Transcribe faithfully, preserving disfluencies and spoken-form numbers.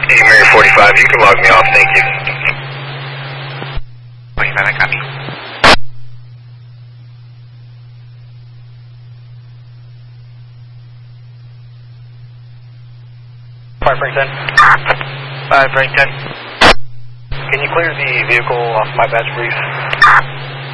Hey, Mary forty-five, you can log me off, thank you. forty-five, I copy. five Frank ten. five Frank ten. Can you clear the vehicle off my badge, please?